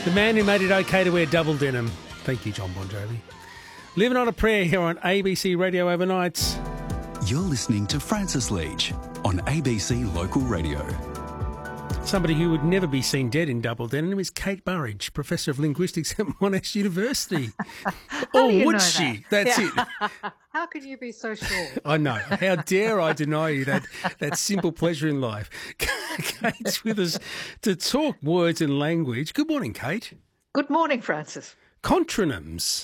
The man who made it okay to wear double denim. Thank you, John Bon Jovi. Living on a Prayer here on ABC Radio Overnights. You're listening to Francis Leach on ABC Local Radio. Somebody who would never be seen dead in double denim is Kate Burridge, Professor of Linguistics at Monash University. Or would she? That's it. How can you be so sure? I know. How dare I deny you that simple pleasure in life? Kate's with us to talk words and language. Good morning, Kate. Good morning, Francis. Contronyms.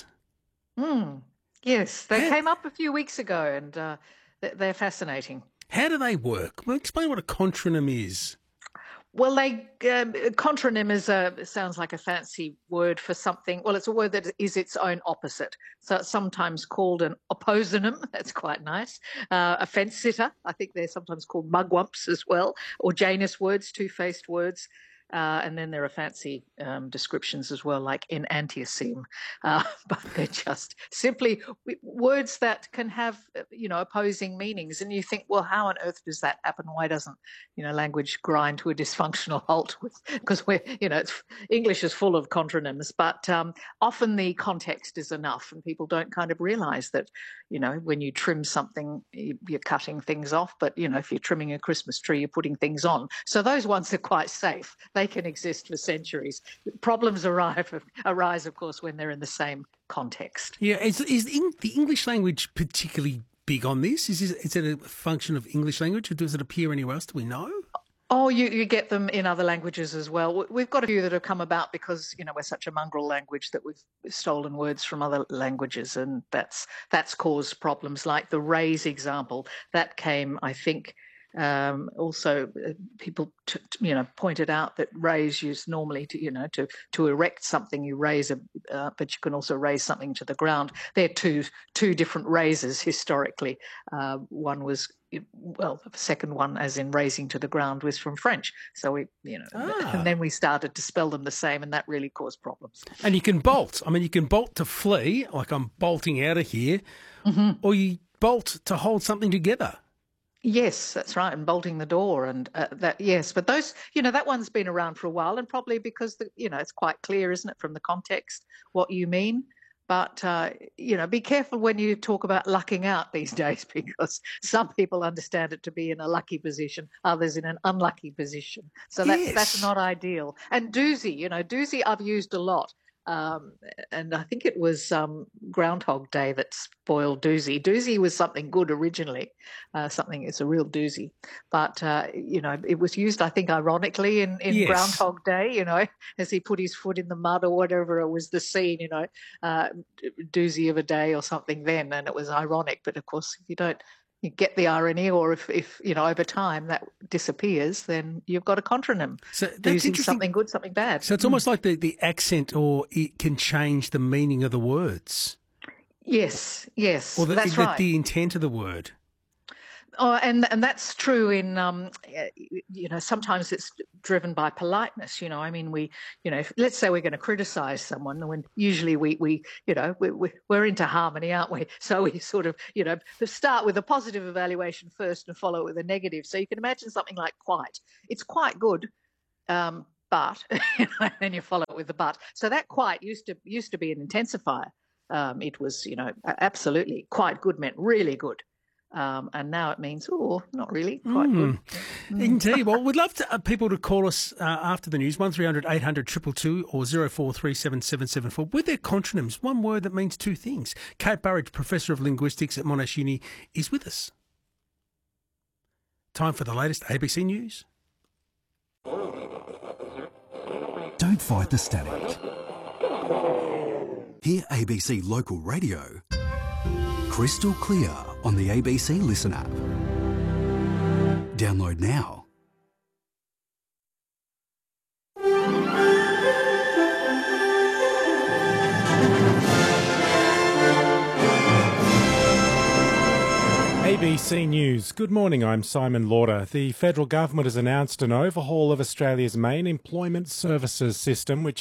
Yes, they came up a few weeks ago and they're fascinating. How do they work? Well, explain what a contronym is. Well, contronym sounds like a fancy word for something. Well, it's a word that is its own opposite. So it's sometimes called an opposynonym. That's quite nice. A fence sitter. I think they're sometimes called mugwumps as well, or Janus words, two-faced words. And then there are fancy descriptions as well, like enantioseme. But they're just simply words that can have, opposing meanings. And you think, well, how on earth does that happen? Why doesn't, language grind to a dysfunctional halt? Because English is full of contronyms, but often the context is enough, and people don't kind of realise that, when you trim something, you're cutting things off. But, if you're trimming a Christmas tree, you're putting things on. So those ones are quite safe. They can exist for centuries. Problems arise, of course, when they're in the same context. Yeah, is the English language particularly big on this? Is it a function of English language, or does it appear anywhere else? Do we know? Oh, you get them in other languages as well. We've got a few that have come about because, we're such a mongrel language that we've stolen words from other languages, and that's caused problems. Like the raise example, that came, I think, also, people pointed out that raise used normally to erect something. You raise but you can also raise something to the ground. They're two different raises historically. One was the second one, as in raising to the ground, was from French. So and then we started to spell them the same, and that really caused problems. And you can bolt. I mean, you can bolt to flee, like I'm bolting out of here, or you bolt to hold something together. Yes, that's right, and bolting the door and that. Yes, but those, that one's been around for a while, and probably because it's quite clear, isn't it, from the context what you mean. But be careful when you talk about lucking out these days, because some people understand it to be in a lucky position, others in an unlucky position. So that's not ideal. And doozy, doozy I've used a lot. And I think it was Groundhog Day that spoiled doozy. Doozy was something good originally, it's a real doozy. But, it was used, I think, ironically in Groundhog Day, as he put his foot in the mud or whatever, it was the scene, doozy of a day or something then, and it was ironic. But, of course, if you get the irony, or if over time that disappears, then you've got a contronym. So that's using interesting. Something good, something bad. So it's almost like the accent, or it can change the meaning of the words. Yes, or that's right. The intent of the word. Oh, and that's true in sometimes it's driven by politeness. I mean, let's say we're going to criticise someone, when usually we're into harmony, aren't we? So we sort of start with a positive evaluation first and follow it with a negative. So you can imagine something like quite. It's quite good, but and then you follow it with the but. So that quite used to be an intensifier. It was absolutely quite good meant really good. And now it means, not really, quite good. Indeed. Well, we'd love people to call us after the news, 1300 800 222 or 0437 774 with their contronyms, one word that means two things. Kate Burridge, Professor of Linguistics at Monash Uni, is with us. Time for the latest ABC News. Don't fight the static. Hear ABC Local Radio crystal clear on the ABC Listen app. Download now. ABC News. Good morning, I'm Simon Lauder. The federal government has announced an overhaul of Australia's main employment services system, which